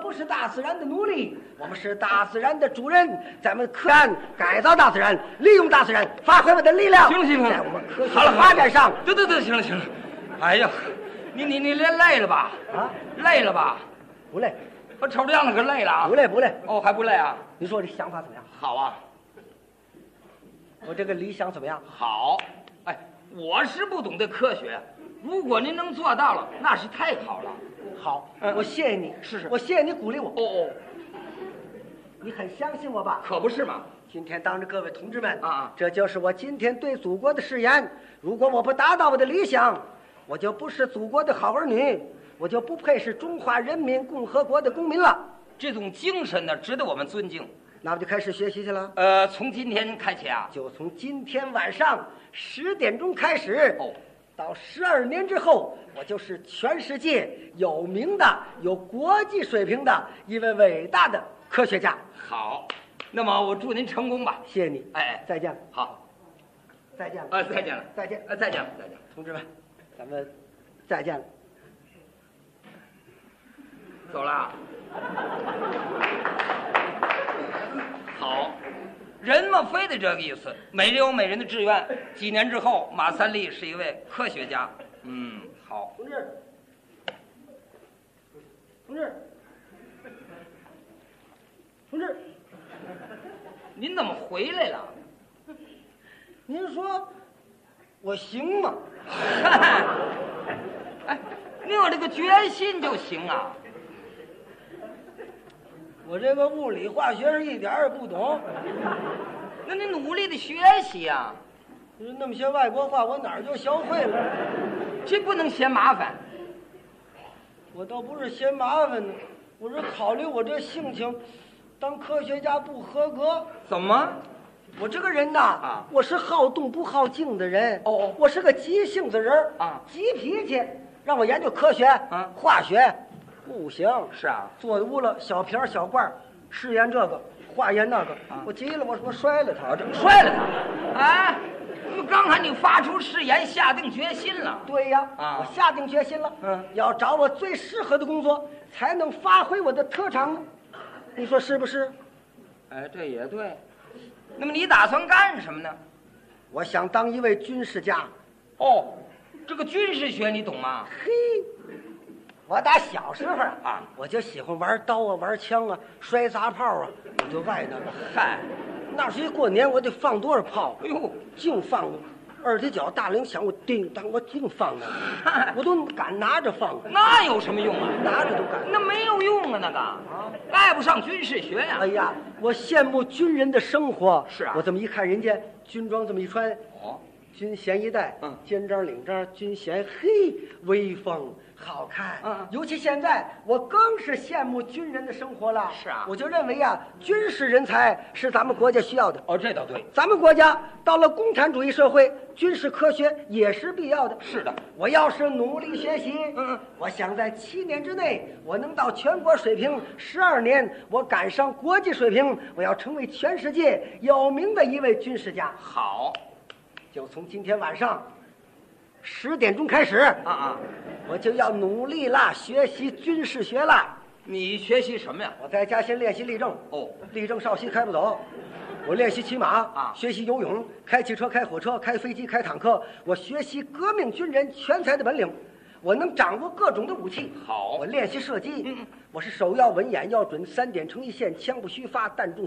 不是大自然的奴隶，我们是大自然的主人。咱们科研改造大自然，利用大自然，发挥我们的力量。 行了， 在我们科学的发展上。 对，行了。哎呀，你累了吧？ 啊， 累了吧？ 不累。 我瞅这样子可累了啊。 不累。 哦，还不累啊？ 你说这想法怎么样？ 好啊。 我这个理想怎么样？ 好。哎，我是不懂得科学，如果您能做到了，那是太好了。 好，我谢谢你。 是。 我谢谢你鼓励我。 哦。 你很相信我吧？ 可不是嘛。 今天当着各位同志们啊， 这就是我今天对祖国的誓言。如果我不达到我的理想，我就不是祖国的好儿女，我就不配是中华人民共和国的公民了。 这种精神呢，值得我们尊敬。 那我就开始学习去了。 从今天开始啊， 就从今天晚上10点钟开始。 哦， 到12年之后，我就是全世界有名的、有国际水平的一位伟大的科学家。 好，那么我祝您成功吧。 谢谢你。 哎， 再见。 好， 再见了。 再见了。 再见。 再见， 同志们，咱们再见了。 走了。好，人嘛，非得这个意思。每人有每人的志愿。几年之后，马三立是一位科学家。好。 同志， 您怎么回来了？ 您说我行吗？ 哎，您有这个决心就行啊。 我这个物理化学是一点也不懂。 那你努力的学习呀。 那么些外国话我哪儿就学会了？ 这不能嫌麻烦。 我倒不是嫌麻烦呢，我是考虑我这性情，当科学家不合格。 怎么？ 我这个人呐，我是好动不好静的人。 哦， 我是个急性子人啊， 急脾气。让我研究科学化学，不行。 是啊， 坐屋了小瓶小罐，试验这个，化验那个，我急了，我摔了他， 摔了他。哎，刚才你发出誓言，下定决心了。 对呀，我下定决心了。要找我最适合的工作，才能发挥我的特长呢。你说是不是？ 哎，这也对。那么你打算干什么呢？ 我想当一位军事家。 哦，这个军事学你懂吗？ 嘿，我打小时候我就喜欢玩刀啊，玩枪啊，摔砸炮啊，我就爱那个。 嗨， 那时一过年我得放多少炮？ 哎呦， 净放二踢脚大铃响，我叮当，我净放那个，我都敢拿着放。 那有什么用啊？ 拿着都敢。 那没有用啊，那个爱不上军事学呀。 哎呀，我羡慕军人的生活。 是啊， 我这么一看人家军装这么一穿，军衔一戴，肩章领章，军衔，嘿，威风好看。尤其现在，我更是羡慕军人的生活了。 是啊， 我就认为军事人才是咱们国家需要的。 哦，这倒对。 咱们国家到了共产主义社会，军事科学也是必要的。 是的， 我要是努力学习，我想在7年之内，我能到全国水平；12年，我赶上国际水平，我要成为全世界有名的一位军事家。 好。 就从今天晚上10点钟开始我就要努力啦，学习军事学啦。 你学习什么呀？ 我在家先练习立正。立正稍息开不走。我练习骑马学习游泳，开汽车，开火车，开飞机，开坦克。我学习革命军人全才的本领，我能掌握各种的武器。 好， 我练习射击。我是手要稳，眼要准，3点成一线，枪不虚发，弹中